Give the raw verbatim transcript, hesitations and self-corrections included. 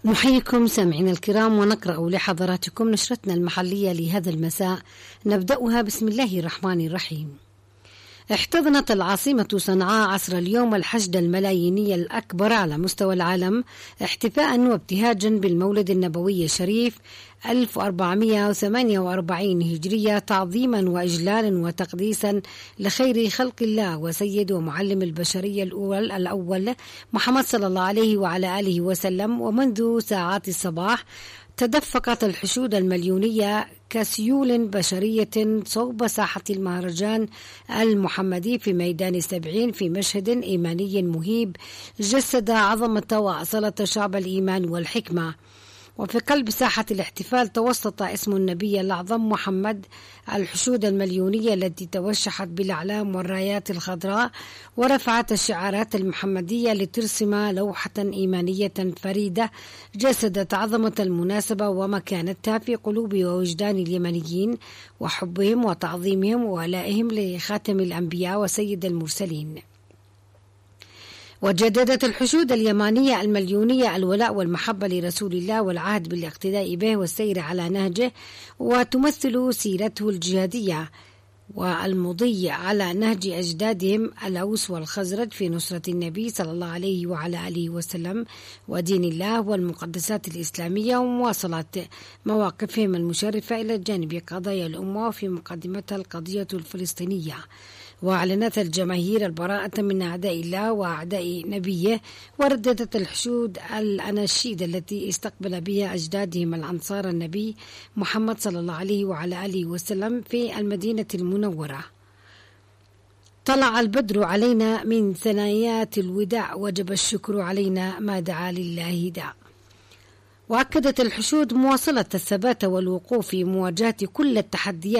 نحييكم سامعينا الكرام ونقرأ لحضراتكم نشرتنا المحلية لهذا المساء، نبدأها بسم الله الرحمن الرحيم. احتضنت العاصمة صنعاء عصر اليوم الحشد الملاييني الأكبر على مستوى العالم احتفاء وابتهاجا بالمولد النبوي الشريف ألف وأربعمائة وثمانية وأربعين هجرية، تعظيما وإجلالا وتقديسا لخير خلق الله وسيد ومعلم البشرية الأول الأول محمد صلى الله عليه وعلى آله وسلم. ومنذ ساعات الصباح تدفقت الحشود المليونية كسيول بشرية صوب ساحة المهرجان المحمدي في ميدان السبعين في مشهد إيماني مهيب جسد عظمة وأصالة شعب الإيمان والحكمة. وفي قلب ساحة الاحتفال توسط اسم النبي الأعظم محمد الحشود المليونية التي توشحت بالأعلام والرايات الخضراء ورفعت الشعارات المحمدية لترسم لوحة إيمانية فريدة جسدت عظمة المناسبة ومكانتها في قلوب ووجدان اليمنيين وحبهم وتعظيمهم وولائهم لخاتم الأنبياء وسيد المرسلين. وجددت الحشود اليمانية المليونية الولاء والمحبة لرسول الله والعهد بالاقتداء به والسير على نهجه، وتمثل سيرته الجهادية والمضي على نهج أجدادهم الأوس والخزرج في نصرة النبي صلى الله عليه وعلى آله وسلم ودين الله والمقدسات الإسلامية، ومواصلة مواقفهم المشرفة إلى جانب قضايا الأمة وفي مقدمتها القضية الفلسطينية. وأعلنت الجماهير البراءة من أعداء الله وأعداء نبيه، ورددت الحشود الأناشيد التي استقبل بها أجدادهم الأنصار النبي محمد صلى الله عليه وعلى آله وسلم في المدينة المنورة. طلع البدر علينا من ثنايات الوداع وجب الشكر علينا ما دعا لله داع. وأكدت الحشود مواصلة الثبات والوقوف في مواجهة كل التحديات